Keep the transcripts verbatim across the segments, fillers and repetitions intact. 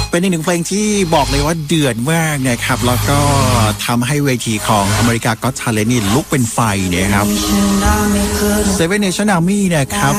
เป็นอีกหนึ่งเพลงที่บอกเลยว่าเดือดมากนะครับแล้วก็ทำให้เวทีของอเมริกาก็อต Talent นี่ลุกเป็นไฟเนี่ยครับ Seven Nation Army นะครับ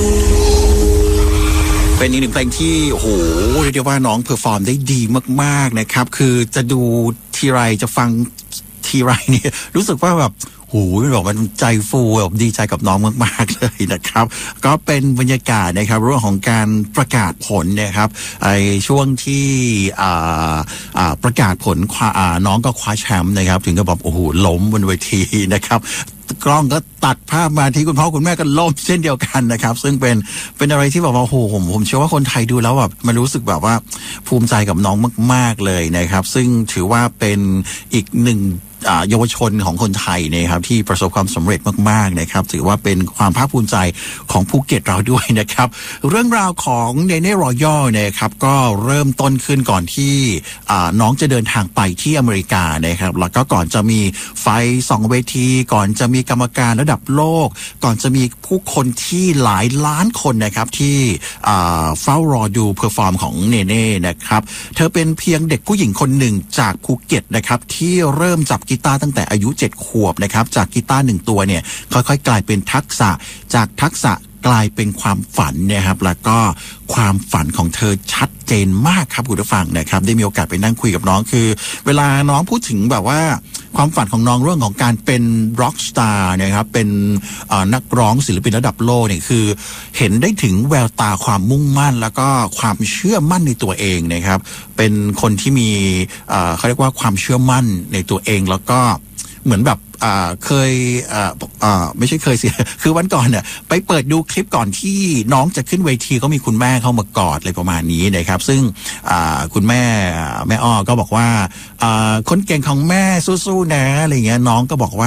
เป็นอีกหนึ่งเพลงที่โอ้โหเรียกได้ว่าน้องเพอร์ฟอร์มได้ดีมากๆนะครับคือจะดูทีไรจะฟังทีไรเนี่ยรู้สึกว่าแบบโอ้โหบอกมันใจฟูแบบดีใจกับน้องมากๆเลยนะครับก็เป็นบรรยากาศนะครับเรื่องของการประกาศผลนะครับไอช่วงที่อ่าอ่าประกาศผลอ่าน้องก็คว้าแชมป์นะครับถึงกับแบบโอ้โหล้มบนเวทีนะครับกล้องก็ตัดภาพมาที่คุณพ่อคุณแม่ก็ล้มเช่นเดียวกันนะครับซึ่งเป็นเป็นอะไรที่แบบว่าโอ้โหผมผมเชื่อว่าคนไทยดูแล้วแบบมันรู้สึกแบบว่าภูมิใจกับน้องมากๆเลยนะครับซึ่งถือว่าเป็นอีกหนึ่งเยาวชนของคนไทยนะครับที่ประสบความสำเร็จมากๆนะครับถือว่าเป็นความภาคภูมิใจของภูเก็ตเราด้วยนะครับเรื่องราวของเนเน่รอยัลนะครับก็เริ่มต้นขึ้นก่อนที่น้องจะเดินทางไปที่อเมริกานะครับแล้วก็ก่อนจะมีไฟสองเวทีก่อนจะมีกรรมการระดับโลกก่อนจะมีผู้คนที่หลายล้านคนนะครับที่เฝ้ารอดูเพอร์ฟอร์มของเนเน่นะครับเธอเป็นเพียงเด็กผู้หญิงคนหนึ่งจากภูเก็ตนะครับที่เริ่มจับกีตาร์ตั้งแต่อายุเจ็ดขวบนะครับจากกีตาร์หนึ่งตัวเนี่ยค่อยๆกลายเป็นทักษะจากทักษะกลายเป็นความฝันนะครับแล้วก็ความฝันของเธอชัดเจนมากครับคุณผู้ฟังนะครับได้มีโอกาสไปนั่งคุยกับน้องคือเวลาน้องพูดถึงแบบว่าความฝันของน้องเรื่องของการเป็นร็อกสตาร์นะครับเป็นนักร้องศิลปินระดับโลกเนี่ยคือเห็นได้ถึงแววตาความมุ่งมั่นแล้วก็ความเชื่อมั่นในตัวเองนะครับเป็นคนที่มีเขาเรียกว่าความเชื่อมั่นในตัวเองแล้วก็เหมือนแบบอ่าเคยอ่าอ่าไม่ใช่เคยสิ คือวันก่อนเนี่ยไปเปิดดูคลิปก่อนที่น้องจะขึ้นเวทีก็มีคุณแม่เข้ามากอดอะไรประมาณนี้นะครับซึ่งอ่าคุณแม่แม่อ้อก็บอกว่าอ่าคนเก่งของแม่สู้ๆนะอะไรเงี้ยน้องก็บอกว่า